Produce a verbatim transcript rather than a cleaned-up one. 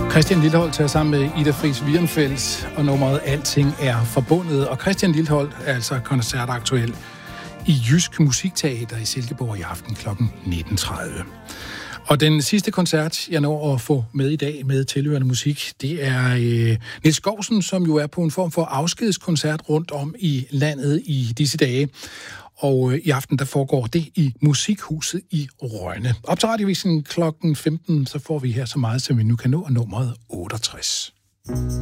Christian Lilleholt tager sammen med Ida Friis Wierenfeldt, og nummeret Alting er forbundet. Og Christian Lilleholt er altså koncertaktuel i Jysk Musikteater i Silkeborg i aften kl. nitten tredive. Og den sidste koncert, jeg når at få med i dag med tilhørende musik, det er øh, Niels Skousen, som jo er på en form for afskedskoncert rundt om i landet i disse dage. Og øh, i aften, der foregår det i Musikhuset i Rønne. Op til Radiovisen klokken femten, så får vi her så meget, som vi nu kan nå, nummeret otteogtres.